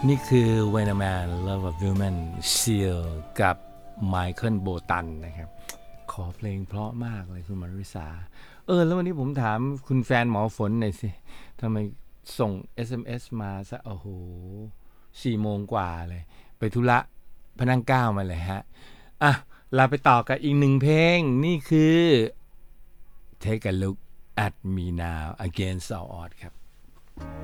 นี่คือ When a Man Love a Woman Seal กับ Michael Bolton นะครับขอเพลงเพราะมากเลยคุณมาริสาแล้ววันนี้ผมถามคุณแฟนหมอฝนหน่อยสิทำไมส่ง SMS มาซะโอ้โห4 โมงกว่าเลยไปธุระพนัง9มาเลยฮะเราไปต่อกับอีกหนึ่งเพลงนี่คือ Take a Look at Me Now Against All Odds ครับ